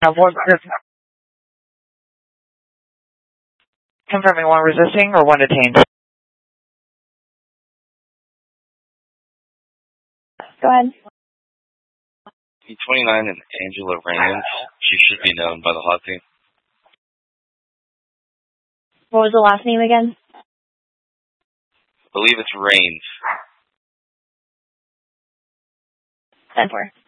Confirming one resisting or one detained. Go ahead. P29 and Angela Raymond. She should be known by the hot team. What was the last name again? I believe it's Rains. 10-4.